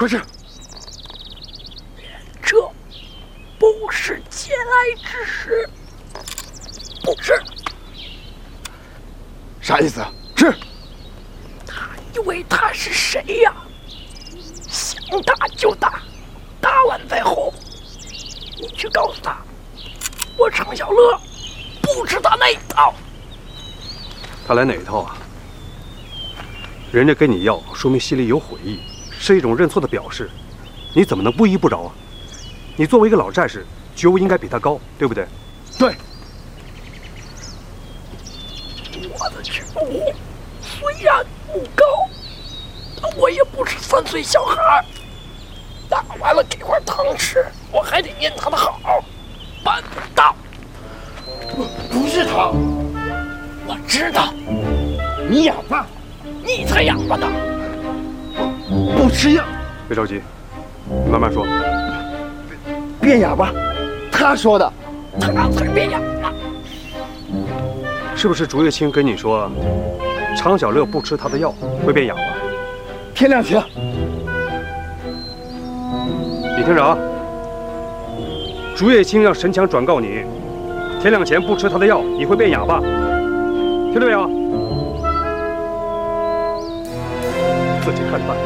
快去！ 这不是节哀之时，不是。 啥意思？是？ 他以为他是谁呀？想打就打，打完再吼。你去告诉他，我程小乐不吃他那一套。 他来哪一套啊？人家跟你要，说明心里有悔意，是一种认错的表示。你怎么能不依不饶啊？你作为一个老战士，觉悟应该比他高，对不对？ 对。 我的觉悟虽然不高，但我也不是3岁小孩。打完了给块糖吃，我还得念他的好。办不到。 不是他， 我知道。 你哑巴， 你才哑巴呢！ 不吃药。 别着急，你慢慢说。 变哑巴，他说的。 他才变哑巴。 是不是竹叶青跟你说，常小乐不吃他的药会变哑巴？ 天亮前。 你听着啊，竹叶青让神强转告你，天亮前不吃他的药，你会变哑巴，听到没有？自己看着办。